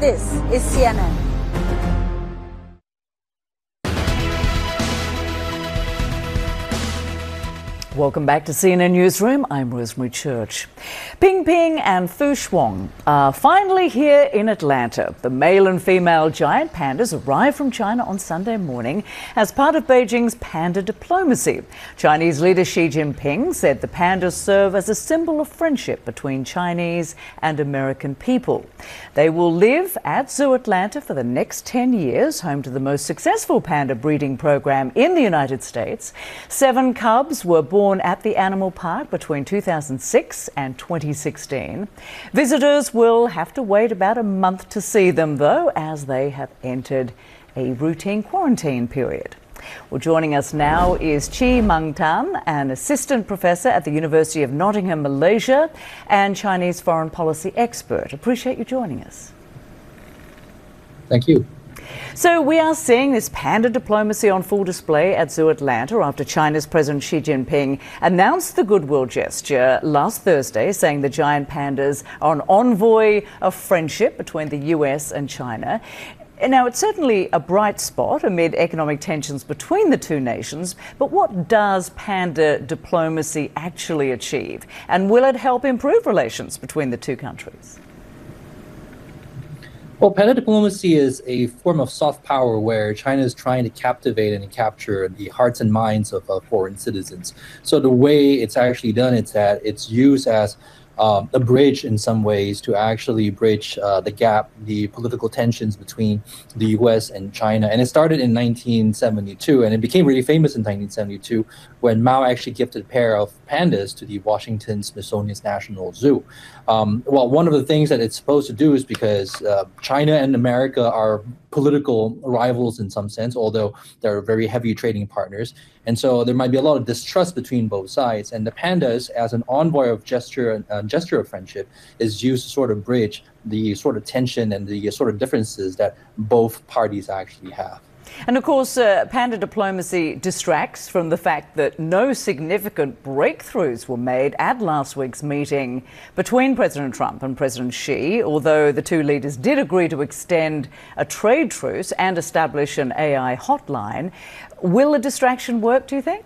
This is CNN. Welcome back to CNN Newsroom. I'm Rosemary Church. Ping Ping and Fu Shuang are finally here in Atlanta. The male and female giant pandas arrived from China on Sunday morning as part of Beijing's panda diplomacy. Chinese leader Xi Jinping said the pandas serve as a symbol of friendship between Chinese and American people. They will live at Zoo Atlanta for the next 10 years, home to the most successful panda breeding program in the United States. 7 cubs were born at the animal park between 2006 and 2016. Visitors will have to wait about a month to see them, though, as they have entered a routine quarantine period. Well, joining us now is Chi Meng Tan, an assistant professor at the University of Nottingham, Malaysia, and Chinese foreign policy expert. Appreciate you joining us. Thank you. So we are seeing this panda diplomacy on full display at Zoo Atlanta after China's President Xi Jinping announced the goodwill gesture last Thursday, saying the giant pandas are an envoy of friendship between the US and China. Now, it's certainly a bright spot amid economic tensions between the two nations, but what does panda diplomacy actually achieve? And will it help improve relations between the two countries? Well, panda diplomacy is a form of soft power where China is trying to captivate and capture the hearts and minds of foreign citizens. So the way it's actually done is that it's used as a bridge in some ways to actually bridge the gap, the political tensions between the US and China. And it started in 1972, and it became really famous in 1972 when Mao actually gifted a pair of pandas to the Washington Smithsonian National Zoo. Well, one of the things that it's supposed to do is because China and America are political rivals in some sense, although they're very heavy trading partners. And so there might be a lot of distrust between both sides. And the pandas, as an envoy of gesture of friendship, is used to sort of bridge the sort of tension and the sort of differences that both parties actually have. And of course, panda diplomacy distracts from the fact that no significant breakthroughs were made at last week's meeting between President Trump and President Xi, although the two leaders did agree to extend a trade truce and establish an AI hotline. Will the distraction work, do you think?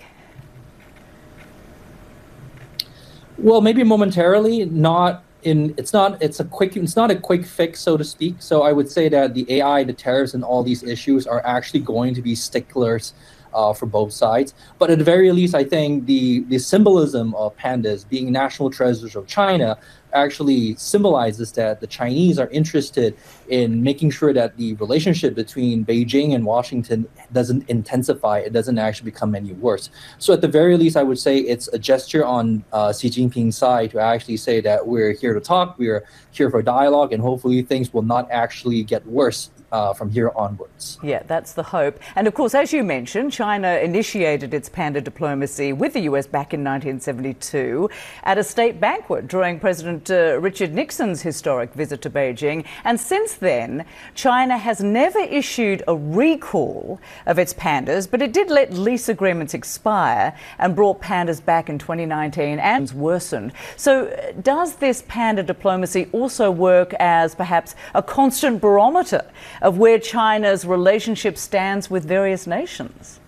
Well, maybe momentarily, it's not a quick fix, so to speak. So I would say that the AI, the tariffs, and all these issues are actually going to be sticklers for both sides. But at the very least, I think the symbolism of pandas being national treasures of China actually symbolizes that the Chinese are interested in making sure that the relationship between Beijing and Washington doesn't intensify, it doesn't actually become any worse. So at the very least, I would say it's a gesture on Xi Jinping's side to actually say that we're here to talk, we're here for dialogue, and hopefully things will not actually get worse from here onwards. Yeah, that's the hope. And of course, as you mentioned, China initiated its panda diplomacy with the US back in 1972 at a state banquet during President Richard Nixon's historic visit to Beijing. And since then, China has never issued a recall of its pandas, but it did let lease agreements expire and brought pandas back in 2019 and worsened. So does this panda diplomacy also work as perhaps a constant barometer of where China's relationship stands with various nations?